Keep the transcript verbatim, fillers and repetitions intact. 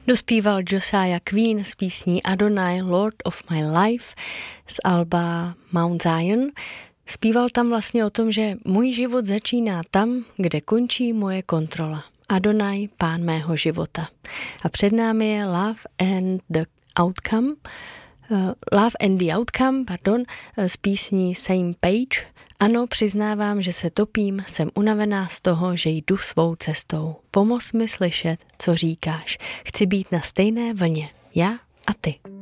Dospíval Josiah Queen s písní Adonai, Lord of My Life z alba Mount Zion. Zpíval tam vlastně o tom, že můj život začíná tam, kde končí moje kontrola. Adonai, pán mého života. A před námi je Love and the Outcome, uh, Love and the Outcome, pardon, z písní Same Page. Ano, přiznávám, že se topím, jsem unavená z toho, že jdu svou cestou. Pomoz mi slyšet, co říkáš. Chci být na stejné vlně, já a ty.